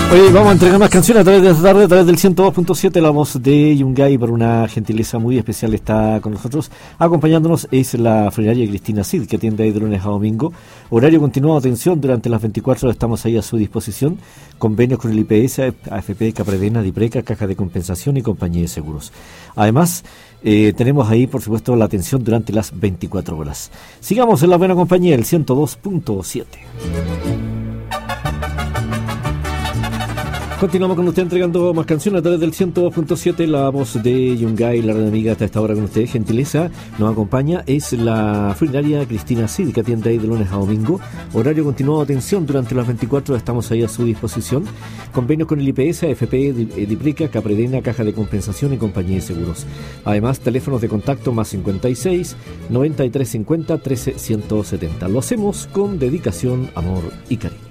Oye, vamos a entregar más canciones a través de esta tarde, a través del 102.7, la voz de Yungay. Por una gentileza muy especial está con nosotros. Acompañándonos es la funeraria Cristina Cid, que atiende ahí de lunes a domingo. Horario continuado de atención durante las 24 horas, estamos ahí a su disposición. Convenios con el IPS, AFP, Capredena, Dipreca, Caja de Compensación y Compañía de Seguros. Además, tenemos ahí, por supuesto, la atención durante las 24 horas. Sigamos en la buena compañía, el 102.7. Continuamos con usted entregando más canciones a través del 102.7, la voz de Yungay, la red amiga hasta esta hora con usted. Gentileza nos acompaña, es la funeraria Cristina Cid, que atiende ahí de lunes a domingo. Horario continuado de atención durante las 24 horas, estamos ahí a su disposición. Convenios con el IPS, AFP, Dipreca, Capredena, Caja de Compensación y Compañía de Seguros. Además, teléfonos de contacto más 56 93 50 13 170. Lo hacemos con dedicación, amor y cariño.